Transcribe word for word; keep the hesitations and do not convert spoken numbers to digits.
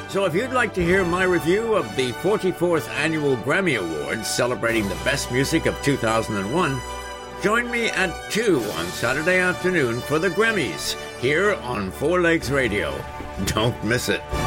So if you'd like to hear my review of the forty-fourth Annual Grammy Awards celebrating the best music of two thousand one, join me at two on Saturday afternoon for the Grammys here on Four Legs Radio. Don't miss it.